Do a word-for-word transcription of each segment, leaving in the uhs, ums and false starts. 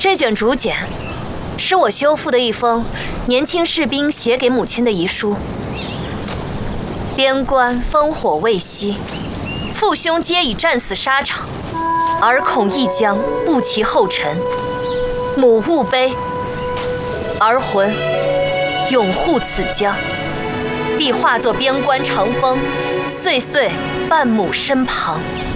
这卷竹简是我修复的一封年轻士兵写给母亲的遗书。边关烽火未熄，父兄皆已战死沙场，儿恐一将步其后尘。母勿悲，儿魂永护此疆，必化作边关长风，岁岁伴母身旁。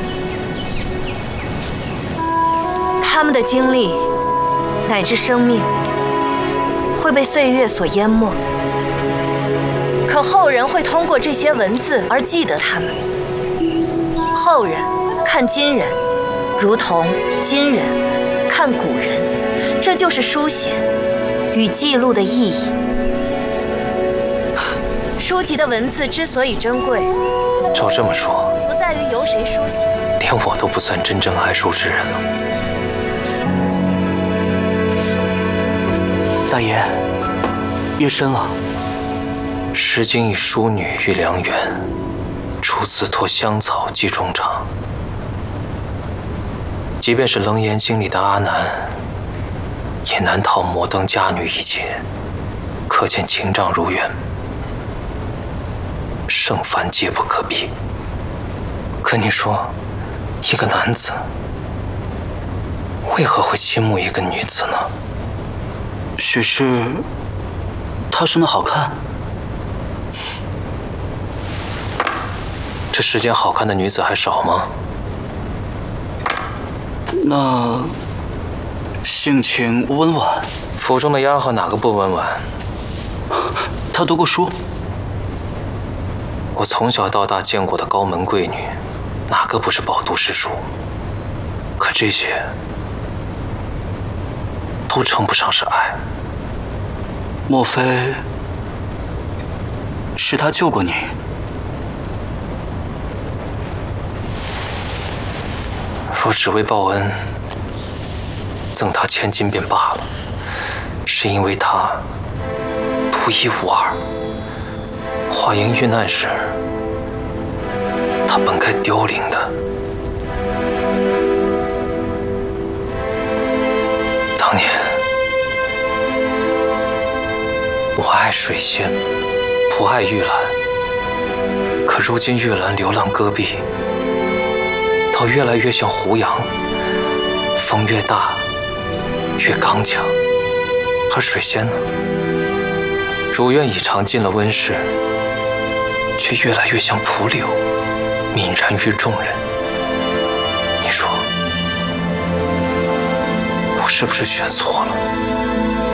他们的经历乃至生命会被岁月所淹没，可后人会通过这些文字而记得他们。后人看今人，如同今人看古人，这就是书写与记录的意义。书籍的文字之所以珍贵， 照这么说， 不在于由谁书写， 连我都不算真正爱书之人了。 大爷，夜深了。 诗经以淑女喻良缘，楚辞托香草寄衷肠。即便是《楞严经》里的阿难，也难逃摩登佳女一劫，可见情障如缘，圣凡皆不可比。可你说，一个男子为何会倾慕一个女子呢？ 许是她生得好看。 这世间好看的女子还少吗？ 那性情温婉， 府中的丫鬟哪个不温婉？ 她读过书。 我从小到大见过的高门贵女，哪个不是饱读诗书？可这些都称不上是爱。 莫非是他救过你？ 若只为报恩，赠他千金便罢了。是因为他独一无二。华莹遇难时，他本该凋零的。当年我爱水仙，不爱玉兰。可如今玉兰流浪戈壁，倒越来越像胡杨，风越大越刚强。而水仙呢，如愿以偿进了温室，却越来越像蒲柳，泯然于众人。你说，我是不是选错了？